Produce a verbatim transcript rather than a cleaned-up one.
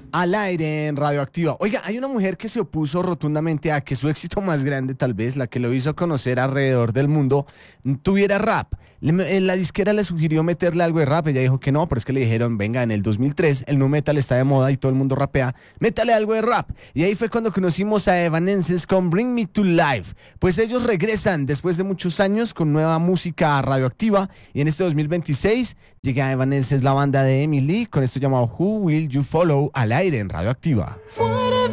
Al aire en Radioactiva. Oiga, hay una mujer que se opuso rotundamente a que su éxito más grande, tal vez, la que lo hizo conocer alrededor del mundo, tuviera rap. Le- eh, la disquera le sugirió meterle algo de rap, ella dijo que no, pero es que le dijeron, venga, en el dos mil tres el nu metal está de moda y todo el mundo rapea, métale algo de rap. Y ahí fue cuando conocimos a Evanescence con Bring Me to Life. Pues ellos regresan después de muchos años con nueva música radioactiva y en este dos mil veintiséis llega Evanescence, la banda de Emily, con esto llamado Who Will You Follow al aire en Radioactiva. Fue